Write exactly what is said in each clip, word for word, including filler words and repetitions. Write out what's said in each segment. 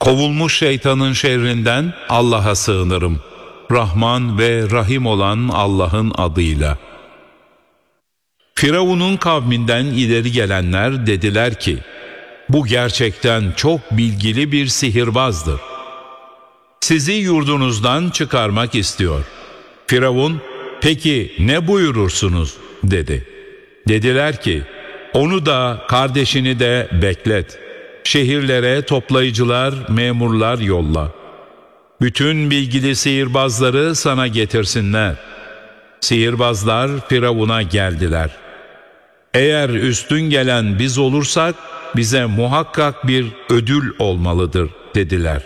Kovulmuş şeytanın şerrinden Allah'a sığınırım. Rahman ve Rahim olan Allah'ın adıyla. Firavun'un kavminden ileri gelenler dediler ki, bu gerçekten çok bilgili bir sihirbazdır. Sizi yurdunuzdan çıkarmak istiyor. Firavun, peki ne buyurursunuz dedi. Dediler ki, onu da kardeşini de beklet. Şehirlere toplayıcılar, memurlar yolla. Bütün bilgili sihirbazları sana getirsinler. Sihirbazlar Firavun'a geldiler. Eğer üstün gelen biz olursak bize muhakkak bir ödül olmalıdır dediler.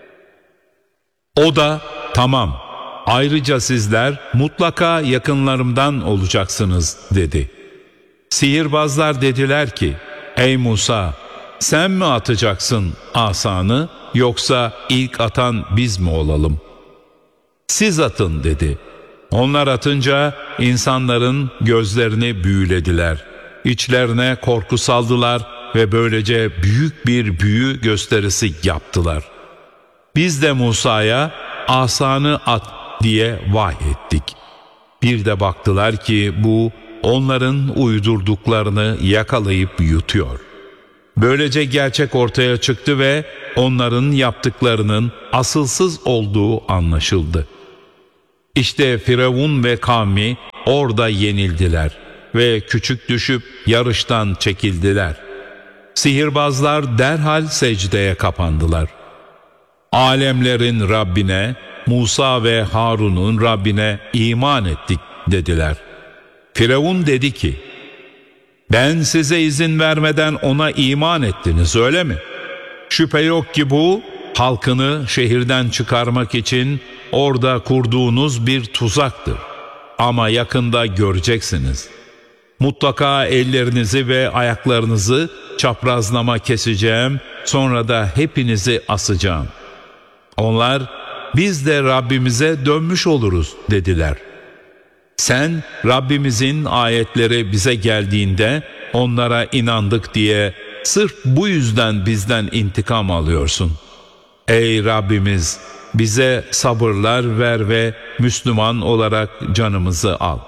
O da tamam, ayrıca sizler mutlaka yakınlarımdan olacaksınız dedi. Sihirbazlar dediler ki, ey Musa, sen mi atacaksın asanı, yoksa ilk atan biz mi olalım? Siz atın dedi. Onlar atınca insanların gözlerini büyülediler. İçlerine korku saldılar ve böylece büyük bir büyü gösterisi yaptılar. Biz de Musa'ya asanı at diye vahyettik. Bir de baktılar ki bu onların uydurduklarını yakalayıp yutuyor. Böylece gerçek ortaya çıktı ve onların yaptıklarının asılsız olduğu anlaşıldı. İşte Firavun ve kavmi orada yenildiler ve küçük düşüp yarıştan çekildiler. Sihirbazlar derhal secdeye kapandılar. Alemlerin Rabbine, Musa ve Harun'un Rabbine iman ettik dediler. Firavun dedi ki, ben size izin vermeden ona iman ettiniz öyle mi? Şüphe yok ki bu, halkını şehirden çıkarmak için orada kurduğunuz bir tuzaktır. Ama yakında göreceksiniz. Mutlaka ellerinizi ve ayaklarınızı çaprazlama keseceğim, sonra da hepinizi asacağım. Onlar, biz de Rabbimize dönmüş oluruz dediler. Sen Rabbimizin ayetleri bize geldiğinde onlara inandık diye sırf bu yüzden bizden intikam alıyorsun. Ey Rabbimiz, bize sabırlar ver ve Müslüman olarak canımızı al.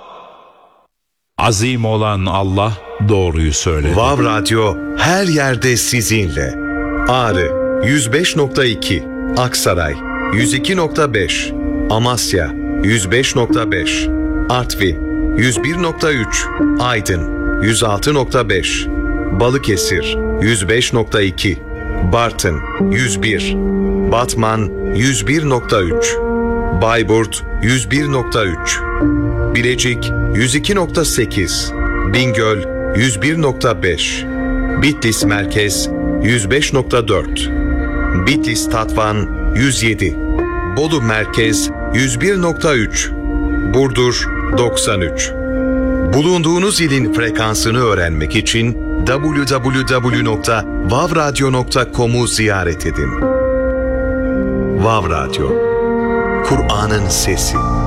Azim olan Allah doğruyu söyledi. Vav Radyo her yerde sizinle. Ağrı yüz beş nokta iki, Aksaray yüz iki nokta beş, Amasya yüz beş nokta beş, Artvin yüz bir nokta üç, Aydın yüz altı nokta beş, Balıkesir yüz beş nokta iki, Bartın yüz bir, Batman yüz bir nokta üç, Bayburt yüz bir nokta üç, Bilecik yüz iki nokta sekiz, Bingöl yüz bir nokta beş, Bitlis Merkez yüz beş nokta dört, Bitlis Tatvan yüz yedi, Bolu Merkez yüz bir nokta üç, Burdur doksan üç. Bulunduğunuz ilin frekansını öğrenmek için double-u double-u double-u nokta vav radyo nokta com'u ziyaret edin. Vav Radyo, Kur'an'ın sesi.